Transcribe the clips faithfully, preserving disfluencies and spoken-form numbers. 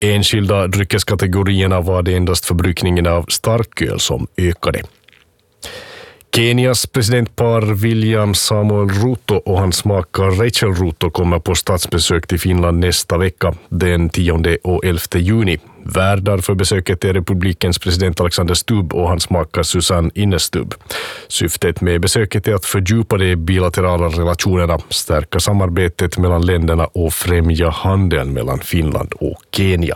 enskilda dryckeskategorierna var det endast förbrukningen av starköl som ökade. Kenias presidentpar William Samuel Ruto och hans maka Rachel Ruto kommer på statsbesök till Finland nästa vecka, den tionde och elfte juni. Värdar för besöket är republikens president Alexander Stubb och hans maka Susanne Innestubb. Syftet med besöket är att fördjupa de bilaterala relationerna, stärka samarbetet mellan länderna och främja handeln mellan Finland och Kenya.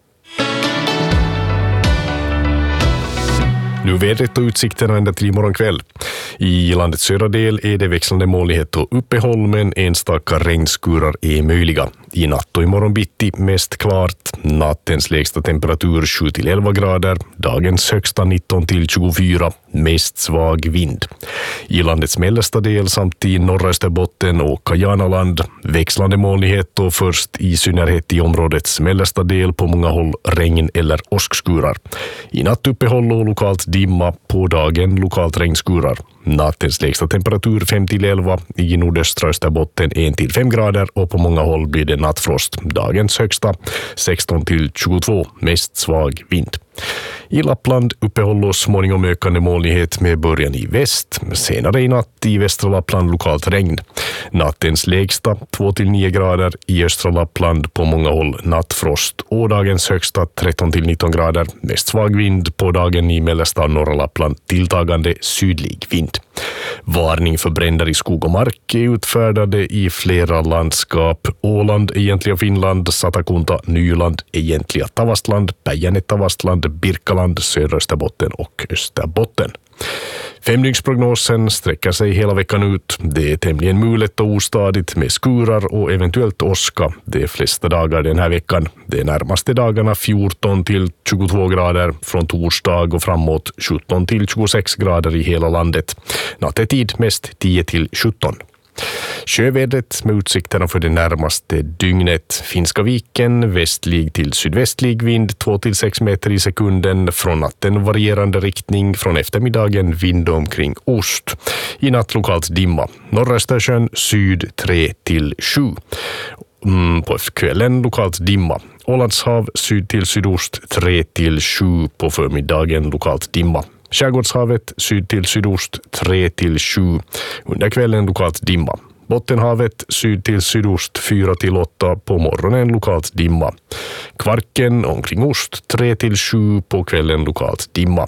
Nu vädret och utsikterna ända till imorgon kväll. I landets södra del är det växlande molnighet och uppehåll, men enstaka regnskurar är möjliga. I natt och imorgon bitti mest klart. Nattens lägsta temperatur sju till elva grader. Dagens högsta nitton till tjugofyra. Mest svag vind. I landets mellersta del samt i norra Österbotten och Kajanaland växlande molnighet och först i synnerhet i områdets mellersta del på många håll regn eller åskskurar. I natt uppehåll och lokalt dimma, på dagen lokalt regnskurar. Nattens lägsta temperatur fem till elva, i nordöstra Österbotten ett till fem grader och på många håll blir det nattfrost. Dagens högsta sexton till tjugotvå, mest svag vind. I Lappland uppehåll och småningom ökande molnighet med början i väst. Senare i natt i västra Lappland lokalt regn. Nattens lägsta två till nio grader, i östra Lappland på många håll nattfrost. Och dagens högsta tretton till nitton grader, mest svag vind, på dagen i mellersta och norra Lappland tilltagande sydlig vind. Varning för bränder i skog och mark är utfärdade i flera landskap. Åland, egentliga Finland, Satakunta, Nyland, egentliga Tavastland, Päijänne, Tavastland, Birkaland, södra Österbotten och Österbotten. Femdygnsprognosen sträcker sig hela veckan ut. Det är tämligen mulet och ostadigt med skurar och eventuellt åska de flesta dagar den här veckan. De närmaste dagarna fjorton till tjugotvå grader, från torsdag och framåt sjutton till tjugosex grader i hela landet. Nattetid mest tio till sjutton. Sjövädret med utsikterna för det närmaste dygnet. Finska viken, västlig till sydvästlig vind två till sex meter i sekunden. Från natten varierande riktning, från eftermiddagen vind omkring ost. I natt lokalt dimma. Norra Östersjön syd tre till sju. Mm, på kvällen lokalt dimma. Ålandshav syd till sydost tre till sju, på förmiddagen lokalt dimma. Skärgårdshavet syd till sydost tre till sju. Under kvällen lokalt dimma. Bottenhavet syd till sydost fyra till åtta, på morgonen lokalt dimma. Kvarken omkring ost tre till sju, på kvällen lokalt dimma.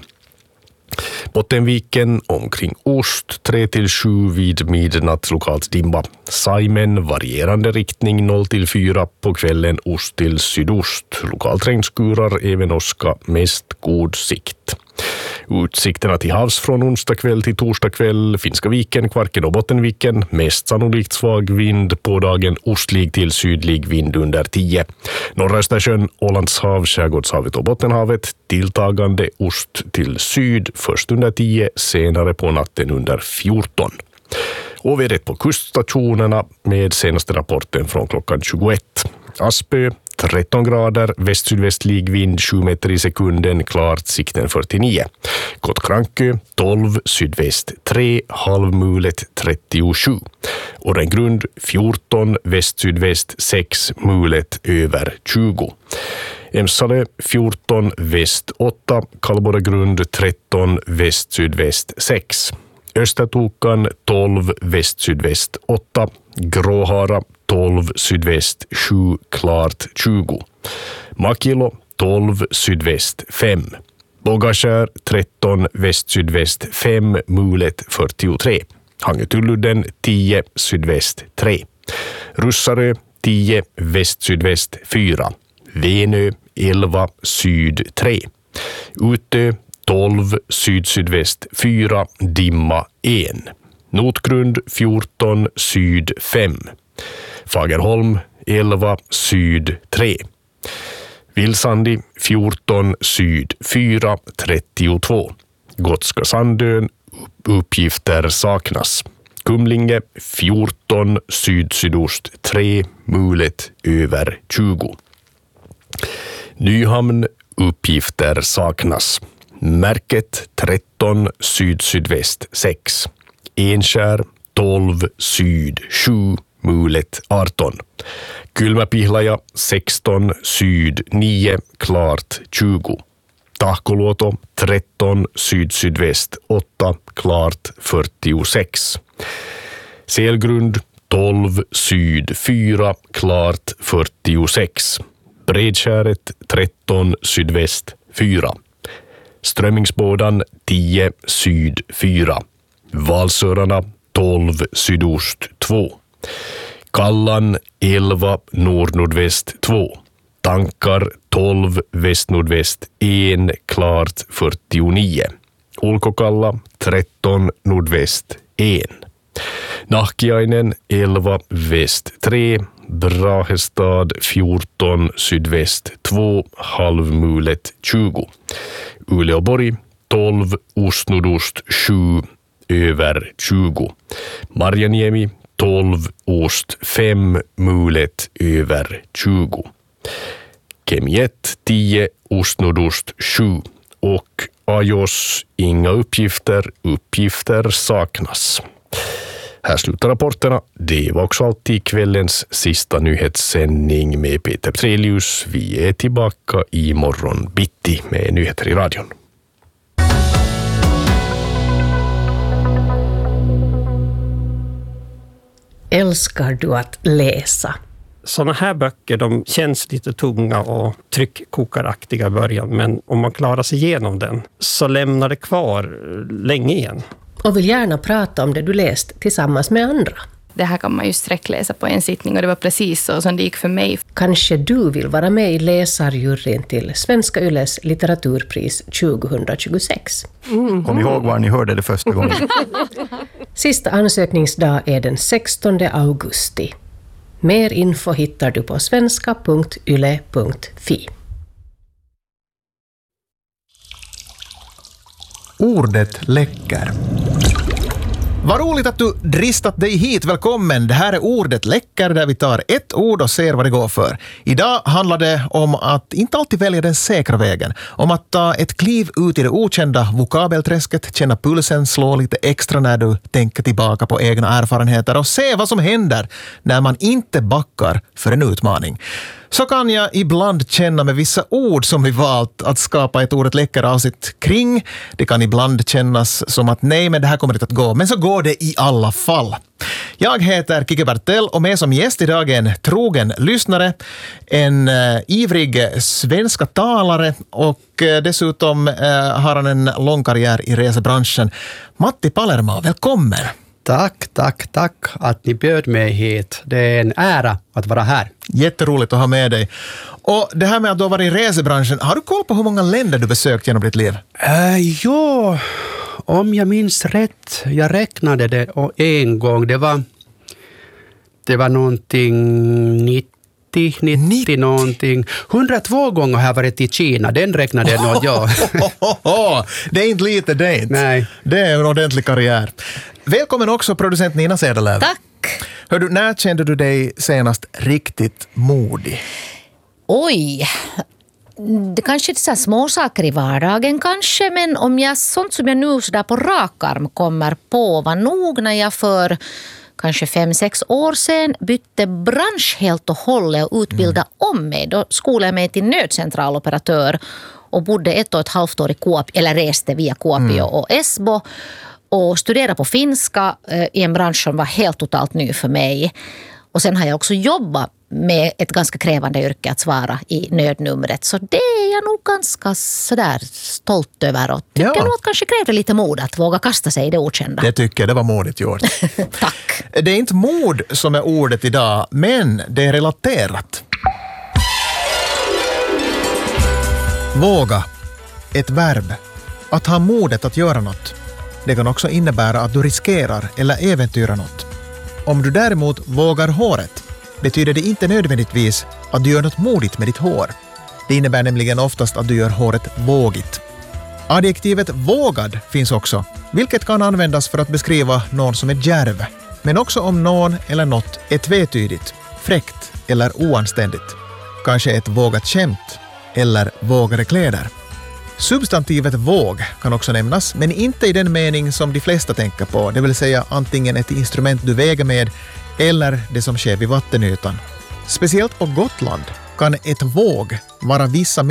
Bottenviken omkring ost tre till sju, vid midnatt lokalt dimma. Saimen varierande riktning noll till fyra, på kvällen ost till sydost. Lokalt regnskurar, även åska, mest god sikt. Utsikterna till havs från onsdag kväll till torsdag kväll. Finska viken, Kvarken och Bottenviken. Mest sannolikt svag vind, på dagen ostlig till sydlig vind under tio. Norra Östersjön, Ålandshav, Skärgårdshavet och Bottenhavet. Tilltagande ost till syd, först under tio, senare på natten under fjorton. Och vi är rätt på kuststationerna med senaste rapporten från klockan tjugoett. Aspö tretton grader, väst-sydvästlig vind sju meter i sekunden, klart sikten fyrtionio. Kottkrankö tolv, sydväst tre, halvmulet trettiosju. Och den grund fjorton, väst-sydväst sex, mulet över tjugo. Emsalö fjorton, väst åtta, Kallborre grund tretton, väst-sydväst sex. Östertokan tolv, väst-sydväst åtta, Gråhara tolv, sydväst sju, klart tjugo. Makilo tolv, sydväst fem. Bogaskär tretton, väst-sydväst fem, mulet fyrtiotre. Hangetulludden tio, sydväst tre. Russarö tio, väst-sydväst fyra. Venö elva, syd tre. Utö tolv, syd-sydväst fyra, dimma en. Notgrund fjorton, syd fem. Fagerholm elva, syd tre. Vilsandi fjorton, syd fyra, trettiotvå. Gotska Sandön uppgifter saknas. Kumlinge fjorton, syd-sydost tre, mulet över tjugo. Nyhamn uppgifter saknas. Märket tretton, syd-sydväst sex. Enskär tolv, syd sju, mulet arton. Kylmäpihlaja sexton, syd nio, klart tjugo. Tahkoluoto tretton, syd-sydväst åtta, klart fyrtiosex. Selgrund tolv, syd fyra, klart fyrtiosex. Bredskäret tretton, sydväst fyra. Strömmingsbådan tio, syd fyra. Valsörarna tolv, sydost två. Kallan elva, nord-nordväst två. Tankar tolv, väst-nordväst ett, klart fyrtionio. Ulkokalla tretton, nordväst ett. Nahkiainen elva, väst tre. Brahestad fjorton, sydväst två, halvmulet tjugo. Uleåborg tolv, ost-nordost sju, över tjugo. Marjaniemi tolv, ost fem, mulet över tjugo. Kemiet tio, ost-nordost sju och Ajos inga uppgifter, uppgifter saknas. Här slutar rapporterna. Det var också alltid kvällens sista nyhetssändning med Peter Trelius. Vi är tillbaka i morgon bitti med nyheter i radion. Älskar du att läsa? Sådana här böcker, de känns lite tunga och tryckkokaraktiga i början, men om man klarar sig igenom den så lämnar det kvar länge igen. Och vill gärna prata om det du läst tillsammans med andra. Det här kan man ju sträckläsa på en sittning och det var precis så som det gick för mig. Kanske du vill vara med i läsarjuryn till Svenska Yles litteraturpris tjugohundratjugosex. Mm. Kom ihåg var ni hörde det första gången. Sista ansökningsdag är den sextonde augusti. Mer info hittar du på svenska punkt yle punkt fi. Ordet läcker. Vad roligt att du dristat dig hit. Välkommen. Det här är Ordet läcker där vi tar ett ord och ser vad det går för. Idag handlar det om att inte alltid välja den säkra vägen. Om att ta ett kliv ut i det okända vokabelträsket, känna pulsen slå lite extra när du tänker tillbaka på egna erfarenheter och se vad som händer när man inte backar för en utmaning. Så kan jag ibland känna med vissa ord som vi valt att skapa ett Ordet läcker avsnitt kring. Det kan ibland kännas som att nej, men det här kommer inte att gå. Men så går det i alla fall. Jag heter Kike Bertell och med som gäst idag är en trogen lyssnare, en uh, ivrig svenska talare och uh, dessutom uh, har han en lång karriär i resebranschen. Matti Palermo, välkommen! Tack, tack, tack att ni bjöd mig hit. Det är en ära att vara här. Jätteroligt att ha med dig. Och det här med att du har varit i resebranschen, har du koll på hur många länder du besökt genom ditt liv? Uh, ja, om jag minns rätt, jag räknade det en gång. Det var, det var någonting nittio, nittio någonting. hundratvå gånger har jag varit i Kina, den räknade jag nog, ja. Det är inte lite, det är inte. Nej. Det är en ordentlig karriär. Välkommen också producent Nina Cederlöv. Tack. Hör du, när kände du dig senast riktigt modig? Oj, det kanske är så här små saker i vardagen kanske, men om jag sånt som jag nu så där på rak arm kommer på var nog när jag för kanske fem, sex år sedan bytte bransch helt och hållet och utbildade mm. om mig. Då skolade jag mig till nödcentraloperatör och bodde ett och ett halvt år i Kuopio, eller reste via Kuopio mm. och Esbo. Och studerade på finska eh, i en bransch som var helt totalt ny för mig. Och sen har jag också jobbat med ett ganska krävande yrke att svara i nödnumret. Så det är jag nog ganska sådär stolt över. Och tycker ja. nog att kanske krävde lite mod att våga kasta sig i det okända. Det tycker jag, det var modigt gjort. Tack. Det är inte mod som är ordet idag, men det är relaterat. Våga. Ett verb. Att ha modet att göra något. Det kan också innebära att du riskerar eller äventyrar något. Om du däremot vågar håret betyder det inte nödvändigtvis att du gör något modigt med ditt hår. Det innebär nämligen oftast att du gör håret vågigt. Adjektivet vågad finns också, vilket kan användas för att beskriva någon som är djärv. Men också om någon eller något är tvetydigt, fräckt eller oanständigt. Kanske ett vågat skämt eller vågade kläder. Substantivet våg kan också nämnas, men inte i den mening som de flesta tänker på, det vill säga antingen ett instrument du väger med eller det som sker vid vattenytan. Speciellt på Gotland kan ett våg vara vissa